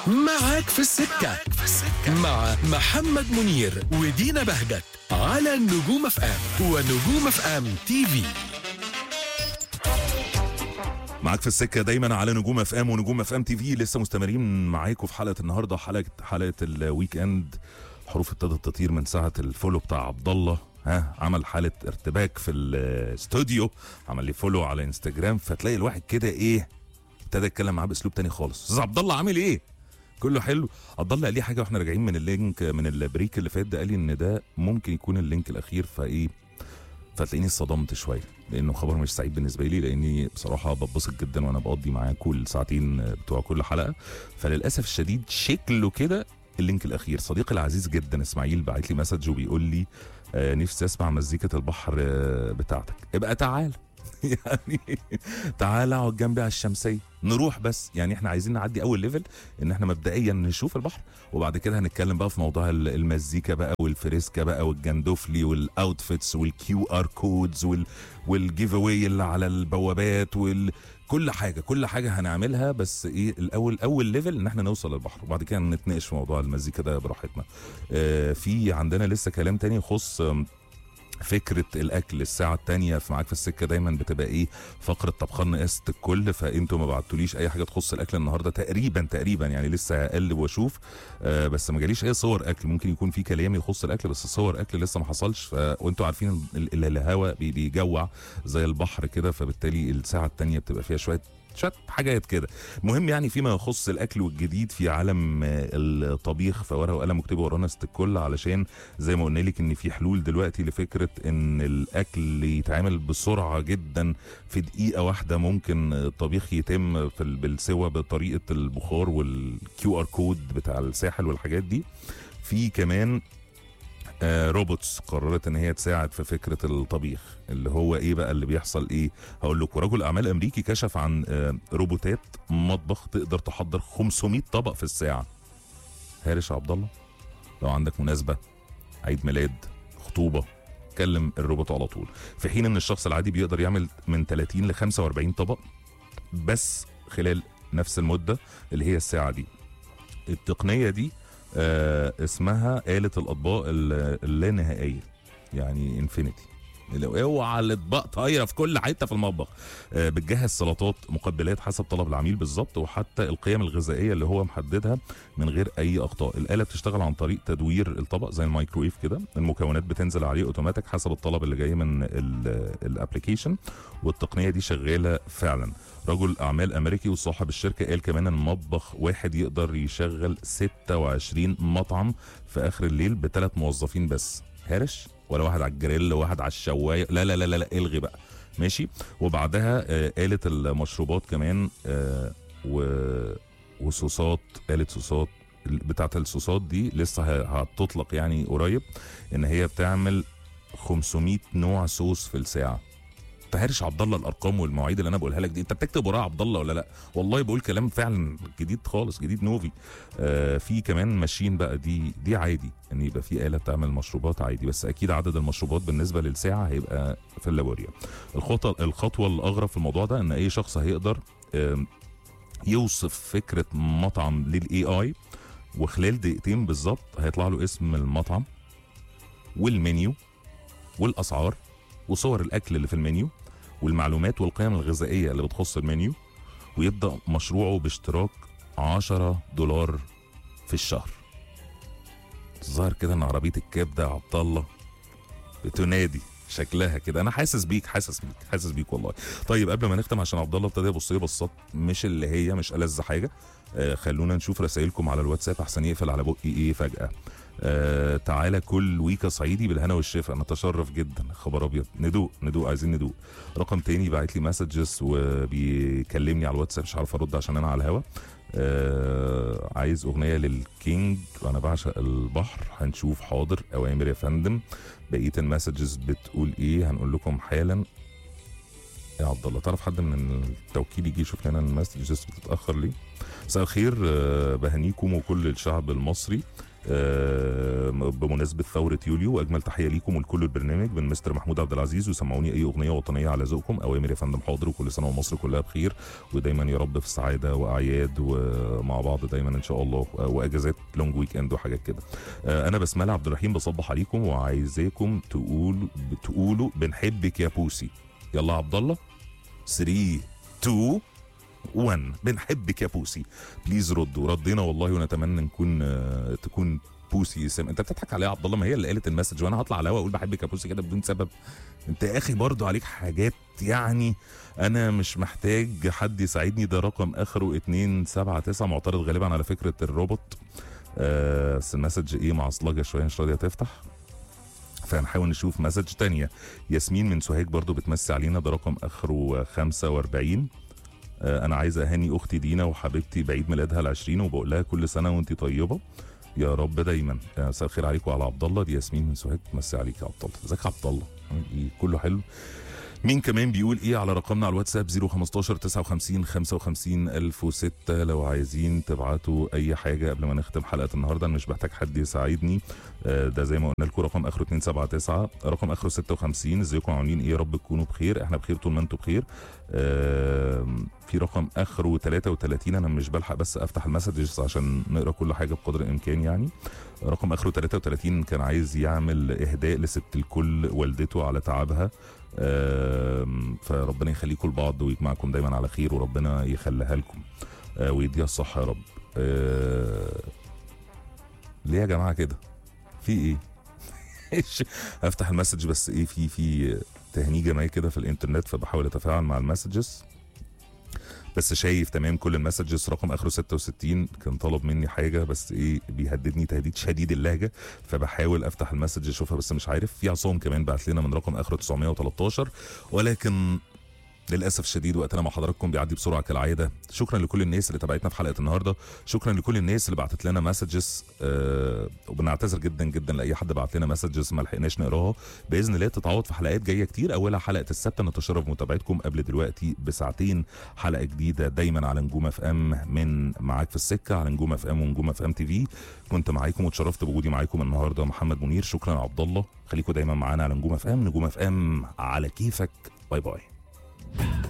معاك في السكة مع محمد منير ودينا بهجت على النجوم اف ام ونجوم اف ام تي في. معاك في السكة دايما على نجوم اف ام ونجوم اف ام تي في. لسه مستمرين معاكم في حلقة النهاردة، حلقة الويك اند. حروف ابتدت تطير من ساعة الفولو بتاع عبد الله. عمل حالة ارتباك في الاستوديو، عمل لي فولو على انستجرام، فتلاقي الواحد كده ايه ابتدى يتكلم معاه باسلوب تاني خالص. استاذ عبد الله عامل ايه؟ كله حلو. عبد الله قال لي حاجه واحنا راجعين من اللينك من البريك اللي فات ده، قال لي ان ده ممكن يكون اللينك الاخير، فتلاقيني اتصدمت شويه لانه خبر مش سعيد بالنسبه لي، لاني بصراحه بتبسط جدا وانا بقضي معاكم الساعتين بتوع كل حلقه. فللاسف الشديد شكله كده اللينك الاخير. صديقي العزيز جدا اسماعيل بعت لي مسج وبيقول لي نفسي اسمع مزيكه البحر بتاعتك، ابقى تعال يعني تعال اقعد جنبي على الشمسيه نروح. بس يعني احنا عايزين نعدي اول ليفل ان احنا مبدئيا نشوف البحر، وبعد كده هنتكلم بقى في موضوع المزيكا بقى والفريسكا بقى والجندوفلي والاوتفيتس والكيو ار كودز والجيف اواي اللي على البوابات كل حاجه هنعملها. بس ايه اول ليفل ان احنا نوصل للبحر، وبعد كده نتناقش في موضوع المزيكا ده براحتنا. في عندنا لسه كلام تاني يخص فكرة الأكل. الساعة التانية في معاك في السكة دايما بتبقى إيه فقرة طبخان قاسة الكل، فأنتوا ما بعتوليش أي حاجة تخص الأكل النهاردة تقريبا يعني لسه هقلب وأشوف. بس ما جاليش أي صور أكل. ممكن يكون في كلام يخص الأكل بس صور أكل لسه ما حصلش. وأنتوا عارفين الهواء بيجوع زي البحر كده، فبالتالي الساعة التانية بتبقى فيها شوية حاجات كده. المهم يعني فيما يخص الاكل والجديد في عالم الطبيخ، فورقه وقلم اكتبوا ورانا الكل، علشان زي ما قلنا لك ان في حلول دلوقتي لفكره ان الاكل يتعمل بسرعه جدا في دقيقه واحده. ممكن الطبيخ يتم بالسوا بطريقه البخار والكيو ار كود بتاع الساحل والحاجات دي. في كمان روبوتس قررت ان هي تساعد في فكره الطبيخ. اللي هو ايه بقى اللي بيحصل؟ ايه هقول لكم. رجل اعمال امريكي كشف عن روبوتات مطبخ تقدر تحضر 500 طبق في الساعه. هارش عبد الله، لو عندك مناسبه، عيد ميلاد، خطوبه، كلم الروبوت على طول. في حين ان الشخص العادي بيقدر يعمل من 30 ل 45 طبق بس خلال نفس المده اللي هي الساعه دي. التقنيه دي اسمها آلة الأطباق اللانهائية، يعني انفينيتي. اوعى الاطباق طايره في كل حته في المطبخ. بتجهز سلطات، مقبلات حسب طلب العميل بالظبط، وحتى القيم الغذائيه اللي هو محددها من غير اي اخطاء. الاله بتشتغل عن طريق تدوير الطبق زي الميكرويف كده. المكونات بتنزل عليه اوتوماتيك حسب الطلب اللي جاي من الابلكيشن، والتقنيه دي شغاله فعلا. رجل اعمال امريكي وصاحب الشركه قال كمان ان مطبخ واحد يقدر يشغل 26 مطعم في اخر الليل ب3 موظفين بس. هارش ولا واحد على الجريل وواحد على الشوايه؟ لا لا لا لا, لا الغي بقى. ماشي. وبعدها آلة المشروبات كمان وصوصات. آلة صوصات بتاعت الصوصات دي لسه هتطلق يعني قريب، ان هي بتعمل 500 نوع صوص في الساعه. تهرش عبد الله الارقام والمواعيد اللي انا بقولها لك دي انت بتكتب وراها عبد الله ولا لا؟ والله بقول كلام فعلا جديد خالص، جديد نوفي. في كمان ماشين بقى، دي عادي ان يبقى في آلة بتعمل مشروبات عادي، بس اكيد عدد المشروبات بالنسبه للساعه هيبقى في اللابوريا. الخطوه الاغرب في الموضوع ده ان اي شخص هيقدر يوصف فكره مطعم للاي اي، وخلال دقيقتين بالظبط هيطلع له اسم المطعم والمنيو والاسعار وصور الاكل اللي في المنيو والمعلومات والقيم الغذائيه اللي بتخص المنيو، ويبدا مشروعه باشتراك $10 في الشهر. الظاهر كده ان عربيه الكاب ده عبد الله بتنادي شكلها كده. انا حاسس بيك والله. طيب قبل ما نختم، عشان عبد الله ابتدى يبص لي بصات مش ألذ حاجه، خلونا نشوف رسائلكم على الواتساب احسن يقفل على بقي ايه فجاه. تعالى كل ويكا صعيدي بالهنا والشفا، نتشرف جدا. خبر ابيض. ندوق عايزين ندوق. رقم تاني بعت لي مسجز وبيكلمني على الواتساب، مش عارف ارد عشان انا على الهوا. عايز اغنيه للكينج وانا بعشق البحر. هنشوف حاضر، اوامر يا فندم. بقيه المسجز بتقول ايه هنقول لكم حالا. يا عبد الله تعرف حد من التوكيل يجي يشوف لنا المسجز بتتاخر ليه؟ مساء الخير، بهنيكم وكل الشعب المصري بمناسبه ثوره يوليو. واجمل تحيه ليكم ولكل البرنامج من مستر محمود عبد العزيز، وسمعوني اي اغنيه وطنيه على ذوقكم. اوامر يا فندم، حاضر. وكل سنه ومصر كلها بخير، ودايما يا رب في سعاده واعياد ومع بعض دايما ان شاء الله، واجازات لونج ويك اند وحاجات كده. انا بسمله عبد الرحيم بصبح عليكم وعايزاكم تقولوا بنحبك يا بوسي. يلا عبد الله، 3 2 1 بنحبك يا بوسي. بليز ردينا والله، ونتمنى تكون بوسي اسم. انت بتضحك عليا يا عبد الله، ما هي اللي قالت المسج وانا هطلع على الهوا اقول بحبك يا بوسي كده بدون سبب؟ انت يا اخي برضو عليك حاجات، يعني انا مش محتاج حد يساعدني. ده رقم اخره 279 معترض غالبا على فكره الروبوت. بس المسج ايه معصلجه شويه مش راضيه تفتح، فهنحاول نشوف مسج تانية. ياسمين من سوهاج برضو بتمسي علينا، ده رقم اخره 45. انا عايزه اهني اختي دينا وحبيبتي بعيد ميلادها ال20 وبقول لها كل سنه وانت طيبه يا رب دايما. مساء الخير عليكم وعلى عبد الله. دي ياسمين من سوهاج بتمسي عليك يا عبد الله. ازيك يا عبد الله؟ ايه كله حلو؟ مين كمان بيقول ايه على رقمنا على الواتساب 015 59 55 1006 لو عايزين تبعتوا اي حاجه قبل ما نختم حلقه النهارده. انا مش محتاج حد يساعدني. ده زي ما قلنا لكم رقم اخره 279 رقم اخره 56. ازيكم عاملين ايه؟ يا رب تكونوا بخير. احنا بخير طول ما انتم بخير. في رقم اخره 33. انا مش بلحق بس افتح المسجز عشان نقرا كل حاجه بقدر الامكان يعني. رقم اخره 33 كان عايز يعمل اهداء لست الكل والدته على تعبها. فربنا يخليكم لبعض ويجمعكم دايما على خير، وربنا يخليها لكم ويديها الصحه يا رب. ليه يا جماعه كده؟ في ايه؟ افتح المسج بس ايه، في تهنيجه ما كده في الانترنت، فبحاول اتفاعل مع المسجز بس شايف تمام كل المسجز. رقم اخره 66 كان طلب مني حاجه بس ايه بيهددني تهديد شديد اللهجه، فبحاول افتح المسج اشوفها بس مش عارف. في عصام كمان بعت لنا من رقم اخره 913، ولكن للاسف الشديد وقتنا مع حضراتكم بيعدي بسرعه كالعاده. شكرا لكل الناس اللي تابعتنا في حلقه النهارده، شكرا لكل الناس اللي بعتت لنا مسجز. وبنعتذر جدا جدا لاي حد بعت لنا مسجز ما لحقناش نقراها. باذن الله تتعوض في حلقات جايه كتير، اولها حلقه السبت. نتشرف متابعتكم قبل دلوقتي بساعتين حلقه جديده دايما على نجوم اف ام من معاك في السكه على نجوم اف ام ونجوم اف ام تي في. كنت معاكم واتشرفت بوجودي معاكم النهارده محمد منير. شكرا عبد الله، خليكم دايما معانا على نجوم اف ام. نجوم اف ام على كيفك. باي باي.